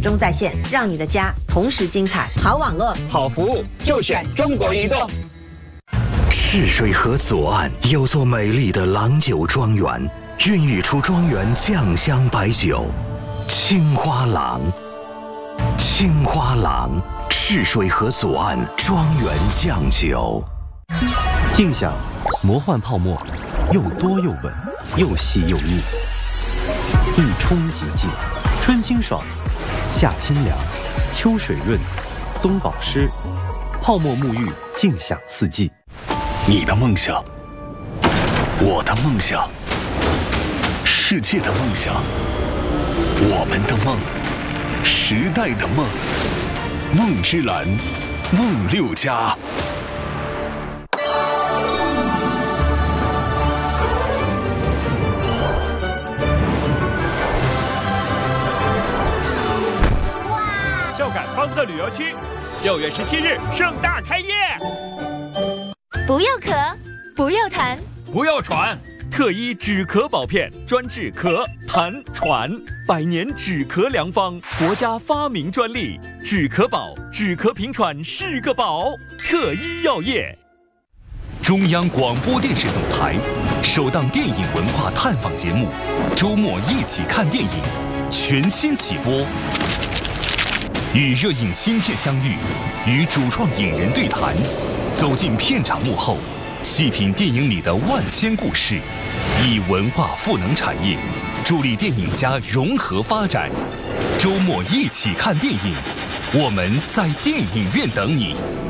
中在线，让你的家同时精彩。好网络， 好服务，就选中国移动。 赤水河左岸有座美丽的郎酒庄园，孕育出庄园酱香白酒青花郎。青花郎，赤水河左岸庄园酱酒。 静享魔幻泡沫，又多又稳，又细又腻，一冲即尽，春清爽，夏清凉，秋水润，冬保湿，泡沫沐浴，静享四季。 你的梦想，我的梦想，世界的梦想，我们的梦，时代的梦，梦之蓝，梦六家。 孝感方特旅游区，6月17日盛大开业。 不要咳，不要痰， 不要喘，特医止咳宝片，专治咳、痰、喘，100年止咳良方，国家发明专利，止咳宝，止咳平喘是个宝。特医药业。 中央广播电视总台首档电影文化探访节目，周末一起看电影，全新起播。与热映新片相遇，与主创影人对谈，走进片场幕后，细品电影里的万千故事，以文化赋能产业，助力电影家融合发展。周末一起看电影，我们在电影院等你。